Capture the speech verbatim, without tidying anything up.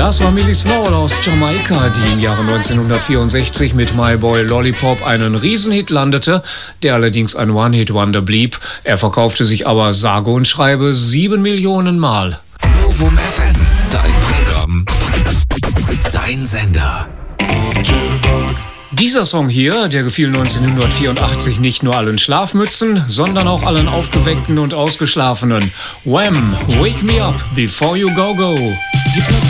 Das war Millie Small aus Jamaika, die im Jahre neunzehnhundertvierundsechzig mit My Boy Lollipop einen Riesenhit landete, der allerdings ein One-Hit-Wonder blieb. Er verkaufte sich aber sage und schreibe sieben Millionen Mal. Novum F M, dein Programm, dein Sender. Dieser Song hier, der gefiel neunzehnhundertvierundachtzig nicht nur allen Schlafmützen, sondern auch allen Aufgeweckten und Ausgeschlafenen. Wham! Wake me up before you go go.